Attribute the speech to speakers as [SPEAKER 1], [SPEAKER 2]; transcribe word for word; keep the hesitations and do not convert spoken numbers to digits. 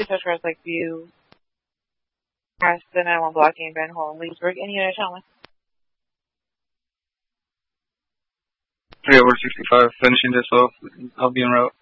[SPEAKER 1] two touch cars like View, past the nine one block in Ben Hall, Leesburg. Any unit, gentlemen?
[SPEAKER 2] three over sixty-five, finishing this off. I'll be en route.